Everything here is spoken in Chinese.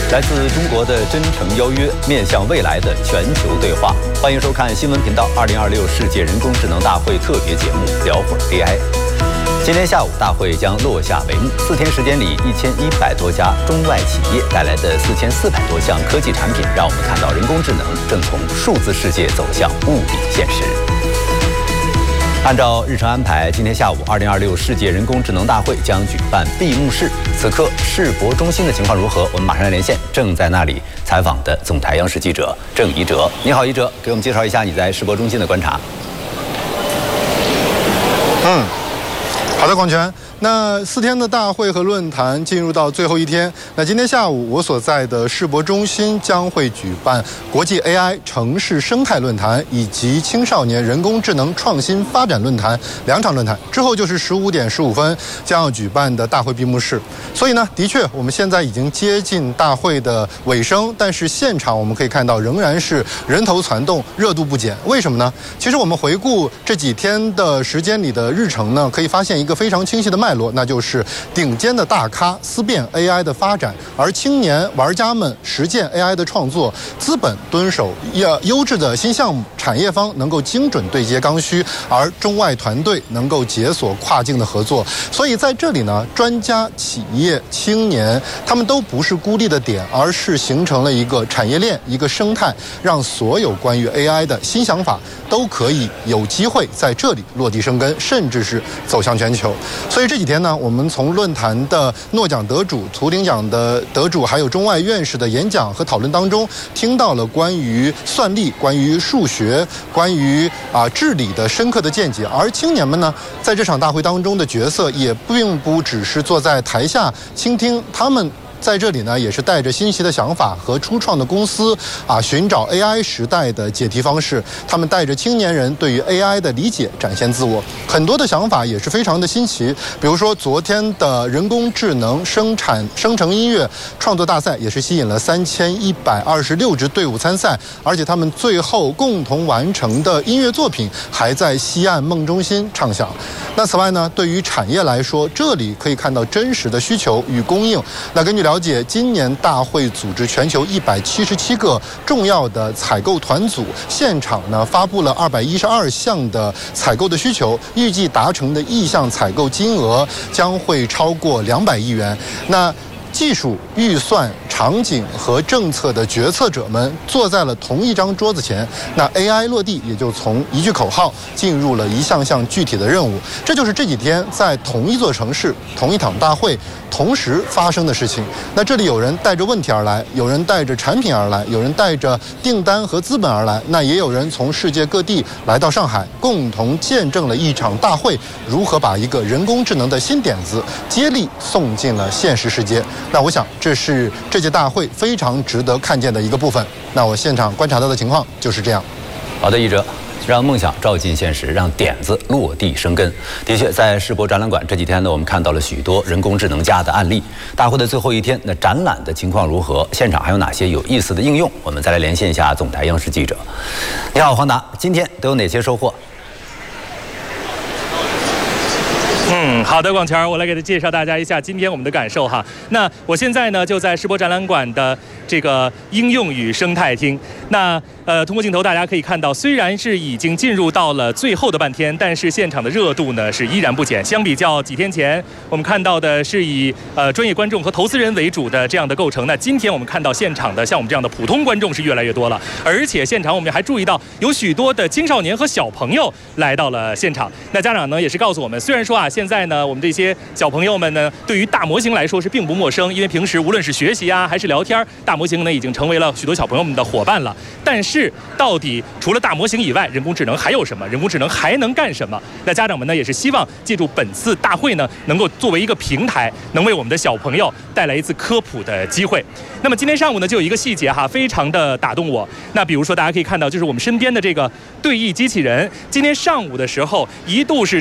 来自中国的真诚邀约，面向未来的全球对话。欢迎收看新闻频道2026世界人工智能大会特别节目《聊会儿 AI》。今天下午，大会将落下帷幕。4天时间里，1100多家中外企业带来的4400多项科技产品，让我们看到人工智能正从数字世界走向物理现实。按照日程安排，今天下午2026世界人工智能大会将举办闭幕式。此刻世博中心的情况如何？我们马上来连线正在那里采访的总台央视记者郑怡哲。你好，怡哲，给我们介绍一下你在世博中心的观察。 好的，广泉。那4天的大会和论坛进入到最后一天。那今天下午，我所在的世博中心将会举办国际 AI 城市生态论坛以及青少年人工智能创新发展论坛2场论坛。之后就是15点15分将要举办的大会闭幕式。所以呢，的确，我们现在已经接近大会的尾声，但是现场我们可以看到仍然是人头攒动，热度不减。为什么呢？其实我们回顾这几天的时间里的日程呢，可以发现一个非常清晰的脉络，那就是顶尖的大咖思辨 AI 的发展，而青年玩家们实践 AI 的创作，资本蹲守优质的新项目，产业方能够精准对接刚需，而中外团队能够解锁跨境的合作。所以在这里呢，专家、企业、青年他们都不是孤立的点，而是形成了一个产业链、一个生态，让所有关于 AI 的新想法都可以有机会在这里落地生根，甚至是走向全球。所以这几天呢，我们从论坛的诺奖得主、图灵奖的得主，还有中外院士的演讲和讨论当中，听到了关于算力、关于数学、关于治理的深刻的见解。而青年们呢，在这场大会当中的角色也并不只是坐在台下倾听，他们在这里呢，也是带着新奇的想法和初创的公司寻找 AI 时代的解题方式。他们带着青年人对于 AI 的理解展现自我，很多的想法也是非常的新奇。比如说昨天的人工智能生成音乐创作大赛，也是吸引了3126支队伍参赛，而且他们最后共同完成的音乐作品还在西岸梦中心唱响。那此外呢，对于产业来说，这里可以看到真实的需求与供应。那根据了解，今年大会组织全球177个重要的采购团组，现场呢发布了212项的采购的需求，预计达成的意向采购金额将会超过200亿元。那技术、预算、场景和政策的决策者们坐在了同一张桌子前，那 AI 落地也就从一句口号进入了一项项具体的任务。这就是这几天在同一座城市、同一场大会同时发生的事情。那这里有人带着问题而来，有人带着产品而来，有人带着订单和资本而来，那也有人从世界各地来到上海，共同见证了一场大会如何把一个人工智能的新点子接力送进了现实世界。那我想这是这届大会非常值得看见的一个部分。那我现场观察到的情况就是这样。 好的，译者，让梦想照进现实，让点子落地生根。的确，在世博展览馆这几天呢，我们看到了许多人工智能家的案例。大会的最后一天，那展览的情况如何？现场还有哪些有意思的应用？我们再来连线一下总台央视记者。你好，黄达，今天都有哪些收获？ 好的，广泉，我来给介绍大家一下今天我们的感受哈。那我现在呢就在世博展览馆的这个应用与生态厅。那通过镜头大家可以看到，虽然是已经进入到了最后的半天，但是现场的热度呢是依然不减。相比较几天前，我们看到的是以专业观众和投资人为主的这样的构成。那今天我们看到现场的像我们这样的普通观众是越来越多了，而且现场我们还注意到有许多的青少年和小朋友来到了现场。那家长呢也是告诉我们，虽然说现在呢我们这些小朋友们呢对于大模型来说是并不陌生，因为平时无论是学习还是聊天，大模型呢已经成为了许多小朋友们的伙伴了。但是到底除了大模型以外，人工智能还有什么？人工智能还能干什么？那家长们呢也是希望借助本次大会呢，能够作为一个平台，能为我们的小朋友带来一次科普的机会。那么今天上午呢，就有一个细节非常的打动我。那比如说大家可以看到，就是我们身边的这个对弈机器人，今天上午的时候一度是